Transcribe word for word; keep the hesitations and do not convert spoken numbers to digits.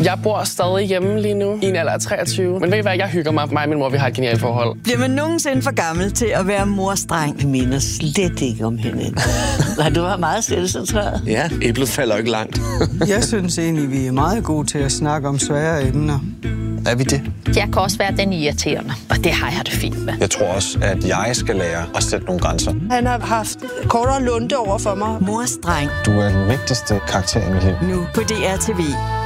Jeg bor stadig hjemme lige nu, i en alder af treogtyve. Men ved I hvad, jeg hygger mig. Mig og min mor, vi har et genialt forhold. Bliver man nogensinde for gammel til at være morstreng? Vi minder slet ikke om hinanden. Har du været meget selvcentreret? Ja, æblet falder ikke langt. Jeg synes egentlig, vi er meget gode til at snakke om svære emner. Er vi det? Jeg kan også være den irriterende, og det har jeg det fint med. Jeg tror også, at jeg skal lære at sætte nogle grænser. Han har haft kortere lunte over for mig. Morstreng. Du er den vigtigste karakter i mit liv. Nu på D R T V.